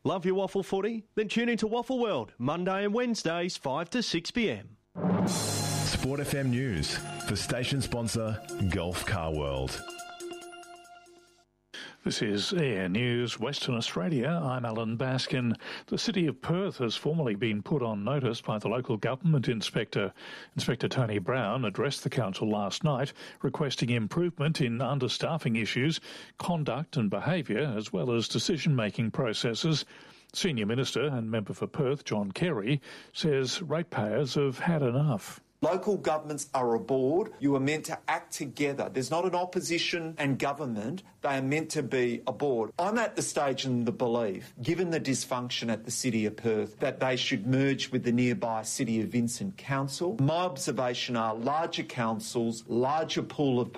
Love your waffle footy? Then tune into Waffle World, Monday and Wednesdays, 5 to 6 p.m. Sport FM News, the station sponsor, Gulf Car World. This is Air News, Western Australia. I'm Alan Baskin. The City of Perth has formally been put on notice by the local government inspector. Inspector Tony Brown addressed the council last night, requesting improvement in understaffing issues, conduct and behaviour, as well as decision-making processes. Senior Minister and Member for Perth, John Kerry, says ratepayers have had enough. Local governments are a board. You are meant to act together. There's not an opposition and government. They are meant to be a board. I'm at the stage in the belief, given the dysfunction at the City of Perth, that they should merge with the nearby City of Vincent Council. My observation are larger councils, larger pool of